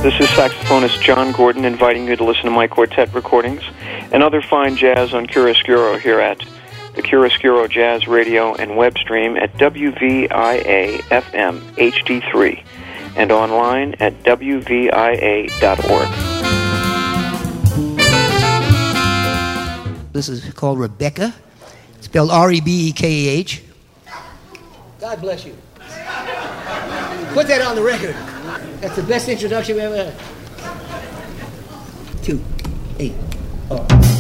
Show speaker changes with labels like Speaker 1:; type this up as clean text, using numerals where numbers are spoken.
Speaker 1: This is saxophonist John Gordon inviting you to listen to my quartet recordings and other fine jazz on Chiaroscuro here at the Chiaroscuro Jazz Radio and web stream at WVIA-FM HD3 and online at WVIA.org.
Speaker 2: This is called Rebecca, spelled R-E-B-E-K-A-H. God bless you. Put that on the record. That's the best introduction we ever had. 2, 8,